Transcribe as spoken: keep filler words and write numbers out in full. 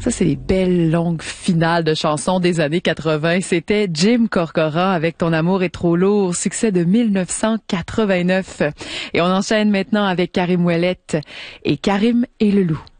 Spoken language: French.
Ça, c'est les belles longues finales de chansons des années quatre-vingt. C'était Jim Corcoran avec Ton amour est trop lourd, succès de mille neuf cent quatre-vingt-neuf. Et on enchaîne maintenant avec Karim Ouellet et Karim et le loup.